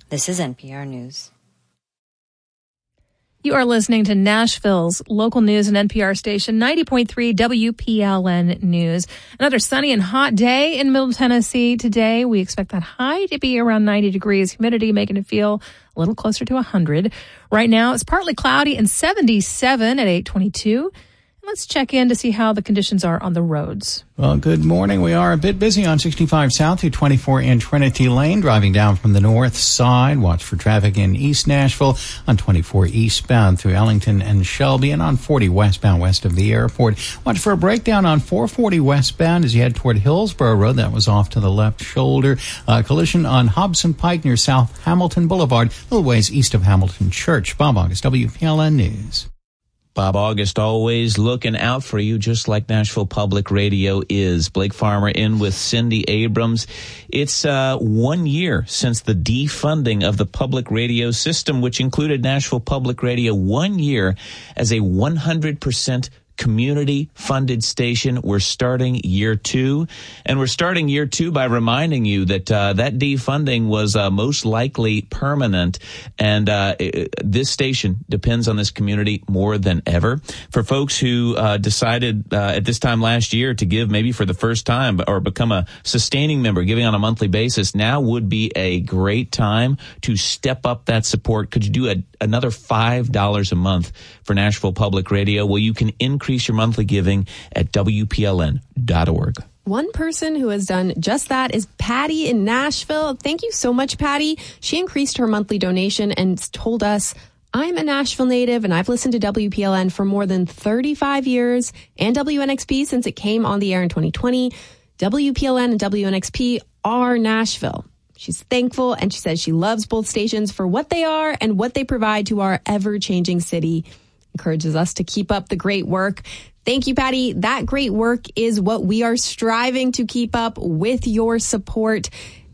This is NPR News. You are listening to Nashville's local news and NPR station, 90.3 WPLN News. Another sunny and hot day in Middle Tennessee today. We expect that high to be around 90 degrees, humidity making it feel a little closer to 100. Right now, it's partly cloudy and 77 at 8:22. Let's check in to see how the conditions are on the roads. Well, good morning. We are a bit busy on 65 South through 24 in Trinity Lane, driving down from the north side. Watch for traffic in East Nashville on 24 eastbound through Ellington and Shelby, and on 40 westbound west of the airport. Watch for a breakdown on 440 westbound as you head toward Hillsborough Road. That was off to the left shoulder. Collision on Hobson Pike near South Hamilton Boulevard, a little ways east of Hamilton Church. Bob August, WPLN News. Bob August always looking out for you, just like Nashville Public Radio is. Blake Farmer in with Cindy Abrams. It's 1 year since the defunding of the public radio system, which included Nashville Public Radio 1 year as a 100% community-funded station. We're starting year 2, and we're starting year 2 by reminding you that that defunding was most likely permanent, and this station depends on this community more than ever. For folks who decided at this time last year to give maybe for the first time or become a sustaining member, giving on a monthly basis, now would be a great time to step up that support. Could you do another $5 a month for Nashville Public Radio? Well, you can increase your monthly giving at WPLN.org. One person who has done just that is Patty in Nashville. Thank you so much, Patty. She increased her monthly donation and told us, I'm a Nashville native and I've listened to WPLN for more than 35 years and WNXP since it came on the air in 2020. WPLN and WNXP are Nashville. She's thankful, and she says she loves both stations for what they are and what they provide to our ever-changing city. Encourages us to keep up the great work. Thank you, Patty. That great work is what we are striving to keep up with your support.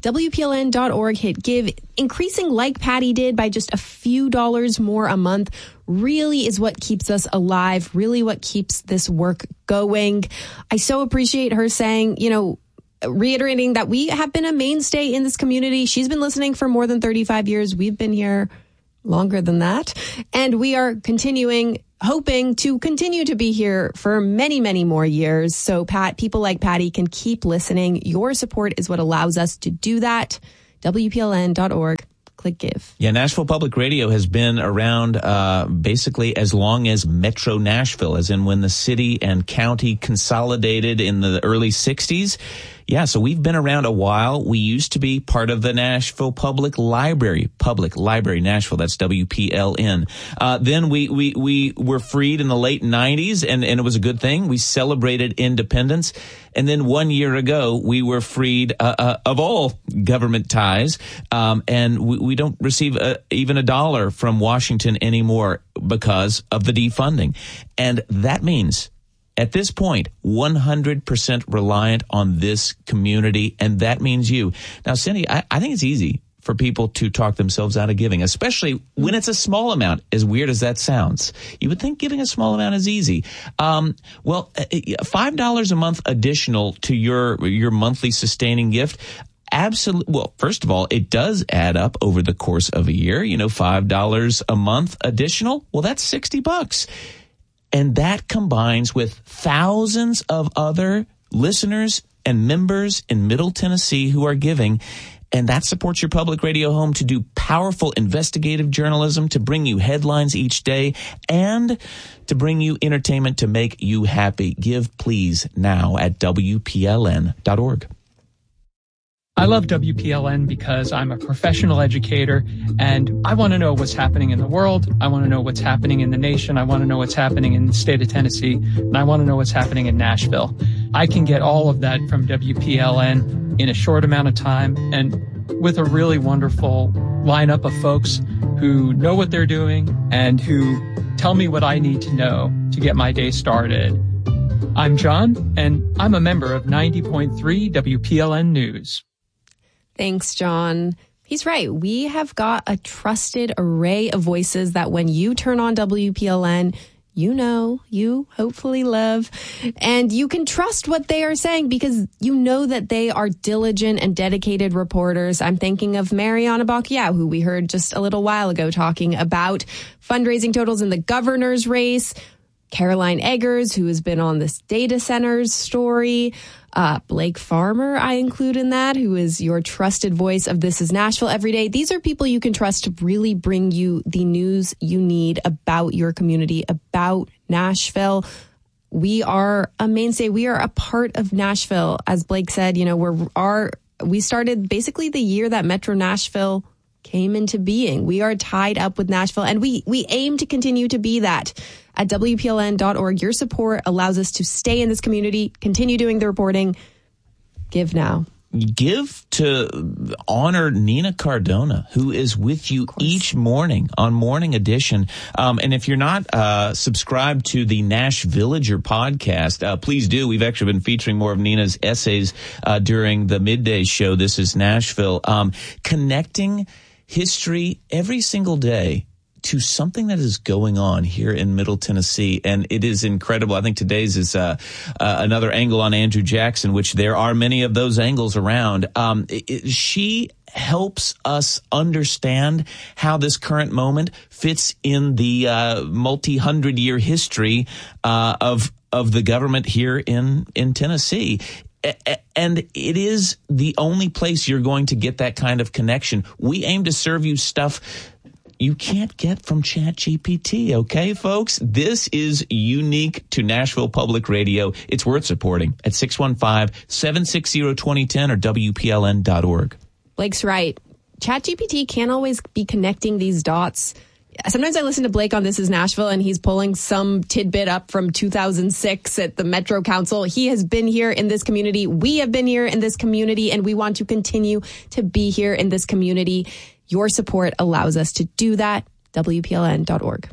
WPLN.org, hit give. Increasing like Patty did by just a few dollars more a month really is what keeps us alive, really what keeps this work going. I so appreciate her saying, reiterating that we have been a mainstay in this community. She's been listening for more than 35 years. We've been here longer than that. And we are hoping to continue to be here for many, many more years. So people like Patty can keep listening. Your support is what allows us to do that. WPLN.org. Click give. Yeah, Nashville Public Radio has been around basically as long as Metro Nashville, as in when the city and county consolidated in the early 60s. Yeah, so we've been around a while. We used to be part of the Nashville Public Library Nashville. That's WPLN. Then we were freed in the late 90s, and it was a good thing. We celebrated independence. And then 1 year ago, we were freed of all government ties, and we don't receive even $1 from Washington anymore because of the defunding. And that means, at this point, 100% reliant on this community, and that means you. Now, Cindy, I think it's easy for people to talk themselves out of giving, especially when it's a small amount, as weird as that sounds. You would think giving a small amount is easy. Well, $5 a month additional to your monthly sustaining gift, absolutely. Well, first of all, it does add up over the course of a year. $5 a month additional. Well, that's $60. And that combines with thousands of other listeners and members in Middle Tennessee who are giving. And that supports your public radio home to do powerful investigative journalism, to bring you headlines each day, and to bring you entertainment to make you happy. Give, please, now at WPLN.org. I love WPLN because I'm a professional educator and I want to know what's happening in the world. I want to know what's happening in the nation. I want to know what's happening in the state of Tennessee. And I want to know what's happening in Nashville. I can get all of that from WPLN in a short amount of time and with a really wonderful lineup of folks who know what they're doing and who tell me what I need to know to get my day started. I'm John, and I'm a member of 90.3 WPLN News. Thanks, John. He's right. We have got a trusted array of voices that when you turn on WPLN, you hopefully love, and you can trust what they are saying because you know that they are diligent and dedicated reporters. I'm thinking of Mariana Bacchiau, who we heard just a little while ago talking about fundraising totals in the governor's race. Caroline Eggers, who has been on this data centers story. Blake Farmer, I include in that, who is your trusted voice of This Is Nashville every day. These are people you can trust to really bring you the news you need about your community, about Nashville. We are a mainstay. We are a part of Nashville. As Blake said, we started basically the year that Metro Nashville came into being. We are tied up with Nashville, and we aim to continue to be that. At WPLN.org, your support allows us to stay in this community, continue doing the reporting. Give now. Give to honor Nina Cardona, who is with you each morning on Morning Edition. And if you're not subscribed to the Nash Villager podcast, please do. We've actually been featuring more of Nina's essays during the midday show, This Is Nashville, connecting history every single day to something that is going on here in Middle Tennessee. And it is incredible. I think today's is another angle on Andrew Jackson, which there are many of those angles around. She helps us understand how this current moment fits in the multi-hundred-year history of the government here in Tennessee. And it is the only place you're going to get that kind of connection. We aim to serve you stuff you can't get from ChatGPT, okay, folks? This is unique to Nashville Public Radio. It's worth supporting at 615-760-2010 or WPLN.org. Blake's right. ChatGPT can't always be connecting these dots. Sometimes I listen to Blake on This Is Nashville, and he's pulling some tidbit up from 2006 at the Metro Council. He has been here in this community. We have been here in this community, and we want to continue to be here in this community. Your support allows us to do that. WPLN.org.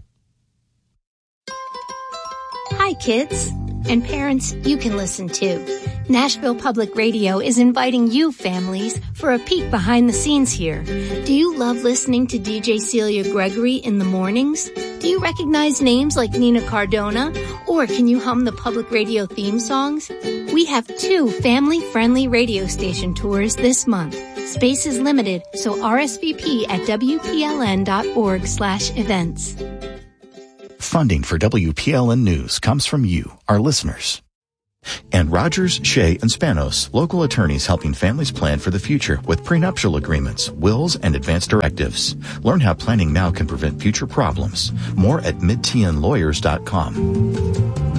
Hi, kids. And parents, you can listen too. Nashville Public Radio is inviting you families for a peek behind the scenes here. Do you love listening to DJ Celia Gregory in the mornings? Do you recognize names like Nina Cardona? Or can you hum the public radio theme songs? We have 2 family-friendly radio station tours this month. Space is limited, so RSVP at WPLN.org/events. Funding for WPLN News comes from you, our listeners. And Rogers, Shea, and Spanos, local attorneys helping families plan for the future with prenuptial agreements, wills, and advance directives. Learn how planning now can prevent future problems. More at midtnlawyers.com.